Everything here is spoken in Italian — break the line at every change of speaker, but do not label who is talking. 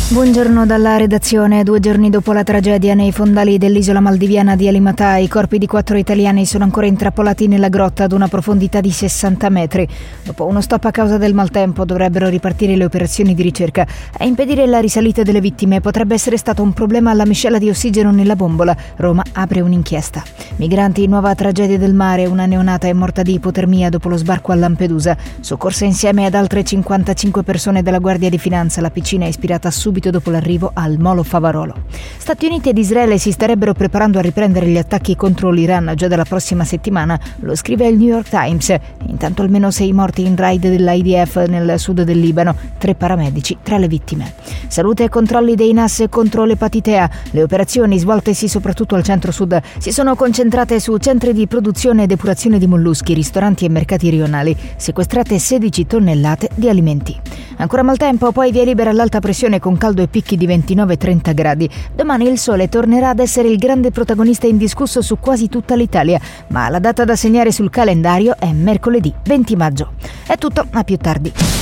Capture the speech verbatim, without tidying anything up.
Buongiorno dalla redazione. Due giorni dopo la tragedia nei fondali dell'isola maldiviana di Alimatà, i corpi di quattro italiani sono ancora intrappolati nella grotta ad una profondità di sessanta metri. Dopo uno stop a causa del maltempo dovrebbero ripartire le operazioni di ricerca. A impedire la risalita delle vittime potrebbe essere stato un problema alla miscela di ossigeno nella bombola. Roma apre un'inchiesta. Migranti, nuova tragedia del mare. Una neonata è morta di ipotermia dopo lo sbarco a Lampedusa. Soccorsa insieme ad altre cinquantacinque persone della Guardia di Finanza, la piccina è ispirata subito dopo l'arrivo al Molo Favarolo. Stati Uniti ed Israele si starebbero preparando a riprendere gli attacchi contro l'Iran già dalla prossima settimana, lo scrive il New York Times. Intanto almeno sei morti in raid dell'I D F nel sud del Libano, tre paramedici tra le vittime. Salute e controlli dei N A S contro l'epatite A. Le operazioni, svoltesi soprattutto al centro-sud, si sono concentrate su centri di produzione e depurazione di molluschi, ristoranti e mercati rionali. Sequestrate sedici tonnellate di alimenti. Ancora maltempo, poi via libera all'alta pressione con caldo e picchi di ventinove trenta gradi. Domani il sole tornerà ad essere il grande protagonista indiscusso su quasi tutta l'Italia, ma la data da segnare sul calendario è mercoledì venti maggio. È tutto, a più tardi.